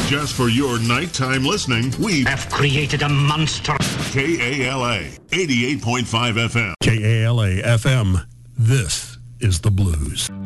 Just for your nighttime listening, we have created a monster. KALA 88.5 FM. KALA FM. This is the blues.